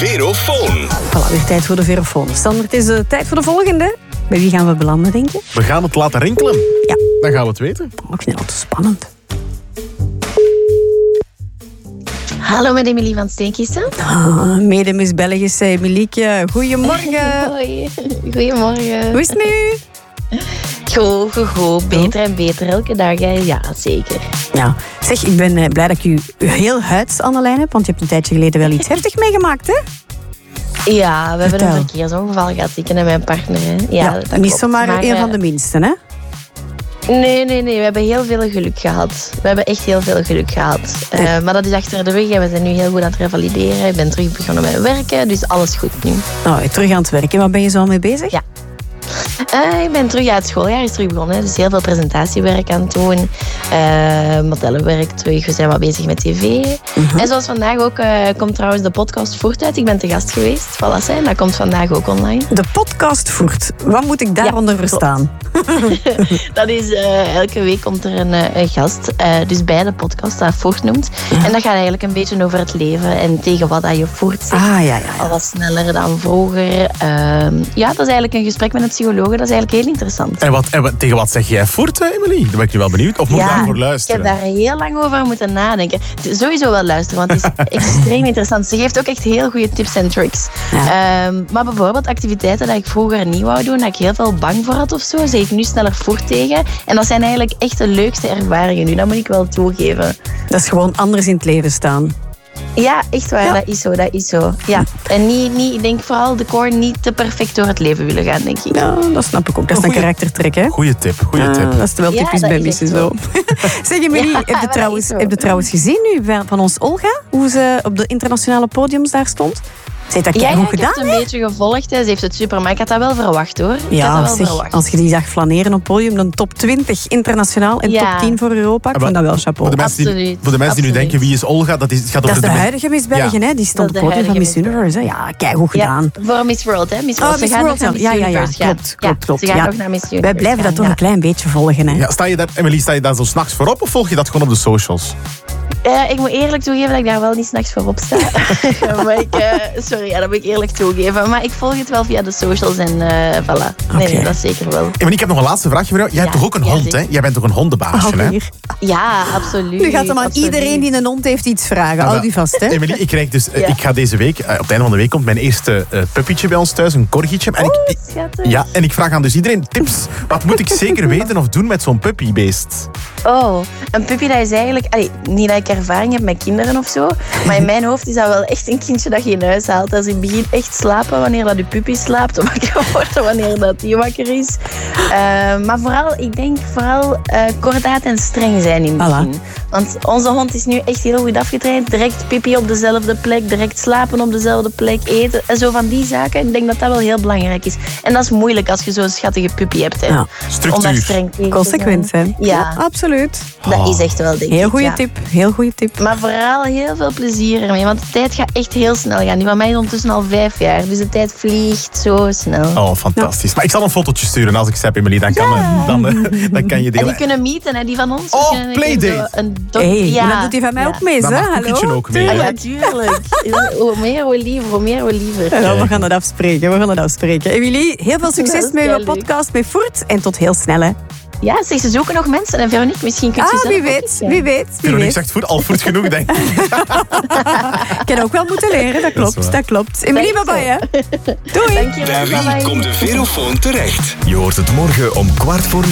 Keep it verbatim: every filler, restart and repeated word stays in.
Verofoon. Voilà, weer tijd voor de Verofoon. Sander, het is uh, tijd voor de volgende. Bij wie gaan we belanden, denk je? We gaan het laten rinkelen. Ja. Dan gaan we het weten. Oh, ik vind het altijd spannend. Hallo, met Emilie van Steenkisten. Ah, mede-Miss Belgische Emilieke. Goedemorgen. Hoi. Goedemorgen. Hoe is het met u? Goed, goed, goed. Beter en beter elke dag. Hè. Ja, zeker. Ja. Zeg, ik ben uh, blij dat ik u heel huids aan de lijn heb, want je hebt een tijdje geleden wel iets heftig meegemaakt, hè? Ja, we Vertel. hebben een verkeersongeval gehad, ik en mijn partner. Hè. Ja, Ja, dat niet klopt. zomaar Maar, een uh, van de minsten, hè? Nee, nee, nee. We hebben heel veel geluk gehad. We hebben echt heel veel geluk gehad. Uh, maar dat is achter de rug en we zijn nu heel goed aan het revalideren. Ik ben terug begonnen met werken, dus alles goed nu. Nou, terug aan het werken. Waar ben je zo al mee bezig? Ja. Uh, ik ben terug, ja, het schooljaar is terug begonnen. Hè. Dus heel veel presentatiewerk aan het doen. Uh, modellenwerk terug. We zijn wat bezig met tv. Uh-huh. En zoals vandaag ook uh, komt trouwens de podcast Voert uit. Ik ben te gast geweest. Voilà, hè. Dat komt vandaag ook online. De podcast Voert. Wat moet ik daaronder ja, verstaan? Dat is, uh, elke week komt er een, uh, een gast. Uh, dus bij de podcast dat Voert noemt. Uh-huh. En dat gaat eigenlijk een beetje over het leven. En tegen wat dat je voert zegt. Ah, ja, ja, ja. Al wat sneller dan vroeger. Uh, ja, dat is eigenlijk een gesprek met een psycholoog. Dat is eigenlijk heel interessant. En, wat, en wat, tegen wat zeg jij voort, Emily? Daar ben ik nu wel benieuwd. Of moet ik ja, daarvoor luisteren? Ik heb daar heel lang over moeten nadenken. Sowieso wel luisteren, want het is extreem interessant. Ze geeft ook echt heel goede tips en tricks. Ja. Um, maar bijvoorbeeld activiteiten dat ik vroeger niet wou doen, dat ik heel veel bang voor had of zo, zeg ik nu sneller voort tegen. En dat zijn eigenlijk echt de leukste ervaringen nu. Dat moet ik wel toegeven. Dat is gewoon anders in het leven staan. Ja, echt waar. Ja. Dat is zo, dat is zo. Ja. En niet, niet, ik denk vooral de core niet te perfect door het leven willen gaan, denk ik. Ja, dat snap ik ook. Dat is een karaktertrek, hè? Goeie tip, goeie uh, tip. Dat is wel typisch ja, bij missen zo. Zeg Emilie, ja, heb je trouwens, heb je trouwens gezien nu van ons Olga? Hoe ze op de internationale podiums daar stond? Ze heeft dat ja, goed ja, gedaan, ik heb het een beetje gevolgd. Hè. Ze heeft het super, maar ik had dat wel verwacht, hoor. Ik ja, had dat wel zeg, verwacht. als je die zag flaneren op podium, dan top twintig internationaal en ja. top tien voor Europa. Ik vond dat wel chapeau. Voor de mensen, Absoluut. die, voor de mensen die nu denken, wie is Olga? Dat is, het gaat dat over is de, de huidige Miss België, ja. hè? Die stond op het podium van Miss Universe. Hè? Ja, kijk, goed gedaan. Ja, voor Miss World, hè? Miss World. Oh, Miss ze gaan World, nog naar Miss ja, ja, ja, Universe klopt, gaan. klopt, klopt. Ze gaan ja. nog naar Miss Universe Wij blijven gaan, dat toch ja. een klein beetje volgen, hè? Ja, sta je daar, Emily, sta je daar zo 's nachts voorop of volg je dat gewoon op de socials? Uh, ik moet eerlijk toegeven dat ik daar wel niet 's nachts voor op sta. maar ik, uh, sorry, ja, dat moet ik eerlijk toegeven. Maar ik volg het wel via de socials en uh, voilà. Okay. Nee, nee, dat zeker wel. Emily, ik heb nog een laatste vraagje voor jou. Jij ja, hebt toch ook een ja, hond, zeker. hè? Jij bent toch een hondenbaasje, Oh, hè? hier. Ja, absoluut. Nu gaat hem aan absoluut. iedereen die een hond heeft iets vragen. Ja, Houd die vast, hè? Emily, ik krijg dus, uh, Ja. ik ga deze week, uh, op het einde van de week komt mijn eerste uh, puppietje bij ons thuis, een corgietje. En Oh, ik, schattig. ja, en ik vraag aan dus iedereen tips. Wat moet ik zeker weten of doen met zo'n puppybeest? Oh, een puppy dat is eigenlijk... Allee, niet dat ik ervaring heb met kinderen of zo, maar in mijn hoofd is dat wel echt een kindje dat je in huis haalt. Als je begint echt slapen wanneer dat je puppy slaapt, of wakker wordt wanneer dat die wakker is. Uh, maar vooral, ik denk vooral uh, kordaat en streng zijn in het begin. Voilà. Want onze hond is nu echt heel goed afgetraind. Direct pipi op dezelfde plek, direct slapen op dezelfde plek, eten. En zo van die zaken. Ik denk dat dat wel heel belangrijk is. En dat is moeilijk als je zo'n schattige puppy hebt. Hè. Ja. Structuur. Om daar streng tegen te Consequent zijn. zijn. Ja. Ja, absoluut. Dat is echt wel, denk Heel ik. goede ja. tip. Heel goede tip. Maar vooral heel veel plezier ermee. Want de tijd gaat echt heel snel gaan. Die van mij is ondertussen al vijf jaar. Dus de tijd vliegt zo snel. Oh, fantastisch. Ja. Maar ik zal een fotootje sturen als ik ze heb, Emily. Dan kan, ja. dan, dan kan je En delen. die kunnen meeten, hè, die van ons. Oh, We kunnen een keer playdate. zo een do- Hey, ja. maar dat doet hij van mij ja. ook mee, Dan hè? mag Hallo? Koeketje ook mee, Ah, hè? ja, tuurlijk. Hoe meer, hoe liever. Hoe meer, hoe liever. Ja, we gaan het afspreken. We gaan het afspreken. Emilie, heel veel succes met je podcast met Voert. En tot heel snel, hè. Ja, zeg, ze zoeken nog mensen. En Veronique, misschien kunt je Ah, zelf wie ook weet. eens, Wie weet. Wie Veronique weet. zegt voet, al voet genoeg, denk ik. Ik heb ook wel moeten leren, dat klopt. Dat, waar. klopt. Emilie, bye bye, hè. Doei. Dank je wel. Bij wie Bye-bye. komt de Verofoon terecht? Je hoort het morgen om kwart voor